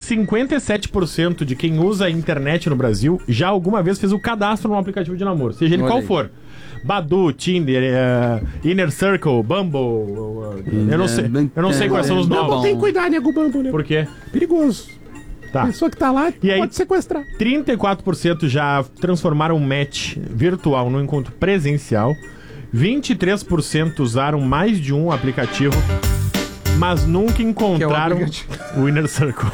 57% de quem usa a internet no Brasil já alguma vez fez o cadastro num aplicativo de namoro, seja ele qual for. Badu, Tinder, Inner Circle, Bumble, eu não sei quais são os novos. Não tem que cuidar, nego Bumble, né? Por quê? Perigoso. Tá. A pessoa que tá lá E aí, pode sequestrar. 34% já transformaram um match virtual no encontro presencial. 23% usaram mais de um aplicativo, mas nunca encontraram o Inner Circle.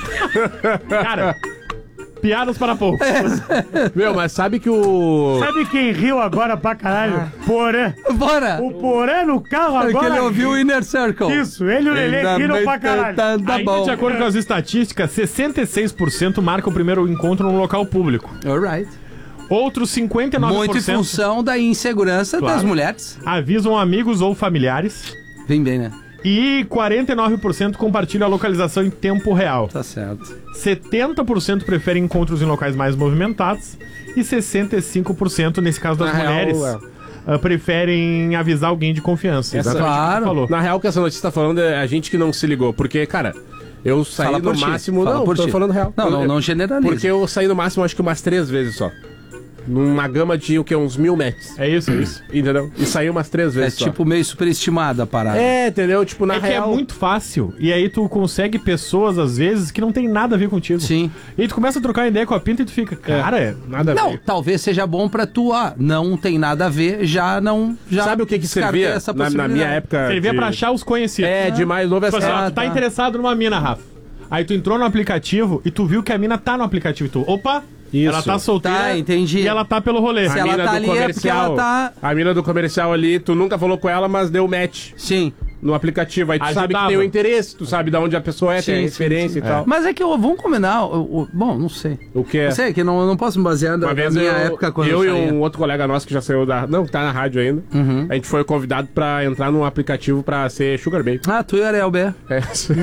Cara, piadas para poucos. Meu, mas sabe que o... Sabe quem riu agora pra caralho? Porã. Bora! O Porã no carro agora. Porque ele ouviu o Inner Circle. Isso, ele e o Lelê riram pra caralho. Ainda de acordo com as estatísticas, 66% marcam o primeiro encontro no local público. Alright. Outros 59% Muito em função da insegurança das mulheres. avisam amigos ou familiares. Vem bem, né? E 49% compartilham a localização em tempo real. Tá certo. 70% preferem encontros em locais mais movimentados. E 65%, nesse caso das mulheres, preferem avisar alguém de confiança. Exatamente o que tu falou. Na real, o que essa notícia tá falando é a gente que não se ligou. Porque, cara, eu saí no máximo... Não, tô falando real. Não generaliza. Porque eu saí no máximo, acho que umas 3 vezes só. Numa gama de, o que, uns 1000 matches. É isso. Entendeu? E saiu umas 3 vezes só. Tipo meio superestimada a parada. É, entendeu? Tipo, na real... que é muito fácil. E aí tu consegue pessoas, às vezes, que não tem nada a ver contigo. Sim. E aí tu começa a trocar ideia com a pinta e tu fica, cara, nada a ver. Não, talvez seja bom pra tu, não tem nada a ver, já não... Já sabe o que servia na minha época? Servia pra achar os conhecidos. De mais novo Tipo assim, tu tá interessado numa mina, Rafa. Aí tu entrou no aplicativo e tu viu que a mina tá no aplicativo e tu, opa... Isso. Ela tá solteira. Tá, entendi. E ela tá pelo rolê. Se A ela mina tá do ali é porque ela comercial. tá... A mina do comercial ali, tu nunca falou com ela, mas deu match Sim. no aplicativo. Aí tu sabe que Ajudava. tem o interesse, tu sabe de onde a pessoa é, tem a referência e tal. Mas é que vamos combinar... Bom, não sei. O que é? Não sei, que eu não posso me basear na minha época quando eu eu saía. e um outro colega nosso que já saiu da... Não, tá na rádio ainda. A gente foi convidado pra entrar num aplicativo pra ser Sugar Baby. Ah, tu e a Ariel B. É.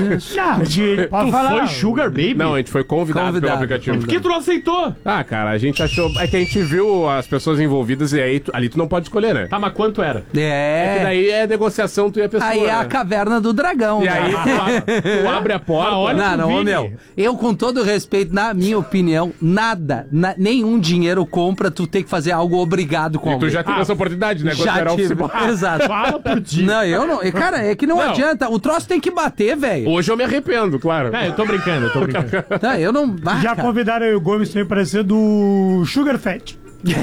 Pode falar. Foi Sugar Baby? Não, a gente foi convidado pelo aplicativo. Por que tu não aceitou? Ah, cara, a gente achou... É que a gente viu as pessoas envolvidas e aí ali tu não pode escolher, né? Tá, mas quanto era? É que daí é negociação tu e a pessoa. Aí é a caverna do dragão. E aí tu abre a porta. Não, meu. Eu, com todo respeito, na minha opinião, nenhum dinheiro compra tu ter que fazer algo obrigado com E alguém. tu já teve essa oportunidade, né? Quando Já era tive. office boy. Exato. Fala por ti. Não, eu não. Cara, é que não adianta. O troço tem que bater, velho. Hoje eu me arrependo, claro. Eu tô brincando. Não, eu não... Já convidaram o Gomes também para ser do Sugar Fat.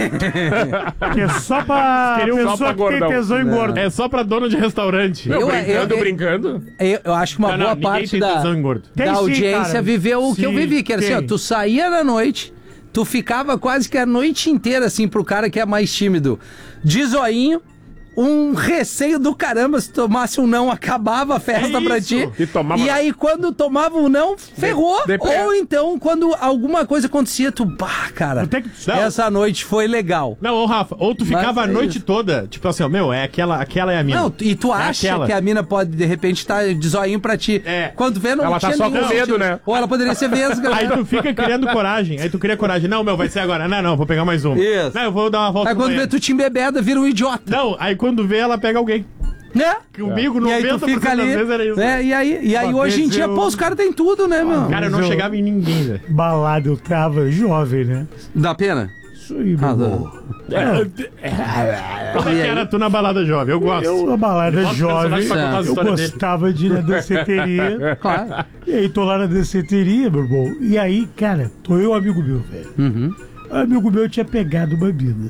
Que é só pra pessoa que tem tesão em gordo. É só pra dono de restaurante. Brincando. Eu acho que uma boa parte da audiência viveu o que eu vivi, que era assim, ó, tu saía na noite, tu ficava quase que a noite inteira, assim, pro cara que é mais tímido, de zoinho, um receio do caramba, se tomasse um não, acabava a festa pra ti. E aí, quando tomava um não, ferrou. Ou então, quando alguma coisa acontecia, tu, cara, essa noite foi legal. Não, ô Rafa, ou tu ficava a noite toda, tipo assim, ó, aquela é a mina. Não, e tu acha que a mina pode, de repente, estar de zoinho pra ti. Quando vê, não ela tinha tá só com medo, né? Ou ela poderia ser vesga. Aí tu fica criando coragem. Aí tu cria coragem. Não, vai ser agora. Não, vou pegar mais um. Isso. Não, eu vou dar uma volta. Aí quando vê, tu te embebeda, vira um idiota. Não, aí quando vê, ela pega alguém. Né? Comigo, 90% e aí tu fica ali, das vezes era isso. E aí hoje em dia, os caras têm tudo, né, meu? Cara, eu não chegava em ninguém, velho. Balada, eu tava jovem, né? Dá pena? Isso aí, meu amor. Como é que era tu na balada jovem? Eu gosto. Eu na balada jovem, eu eu gostava de ir na danceteria. Claro. E aí tô lá na danceteria, meu irmão. E aí, cara, tô eu e um amigo meu, velho. Um amigo meu tinha pegado uma mina.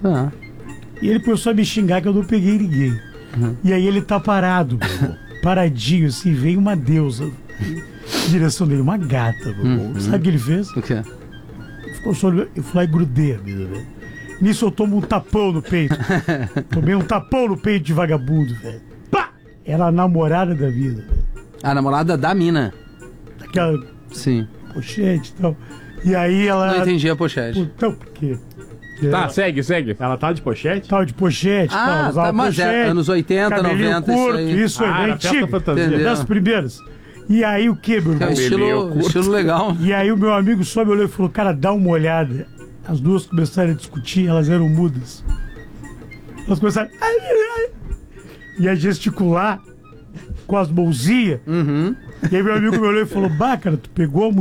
E ele começou a me xingar que eu não peguei ninguém. E aí ele tá parado, meu irmão. Paradinho, assim, veio uma deusa em direção dele, uma gata, meu irmão. Sabe o que ele fez? O quê? Ficou só, eu fui lá e grudei a mina, velho. Nisso eu tomo um tapão no peito. Tomei um tapão no peito de vagabundo, velho. Pá! Era a namorada da mina, velho. A namorada da mina. Aquela Sim. pochete e tal. E aí ela... Não entendi a pochete. Então, por quê? Tá, segue. Ela tá de pochete? Tal de pochete, tal, usava mas pochete, anos 80, cabelinho 90, curto, isso aí. bem era festa antigo. fantasia. Entendeu? Das primeiras. E aí o que, meu É irmão? um estilo legal. E aí o meu amigo só me olhou e falou, cara, dá uma olhada. As duas começaram a discutir, elas eram mudas. Elas começaram e a gesticular com as mãozinhas. E aí meu amigo me olhou e falou, cara, tu pegou a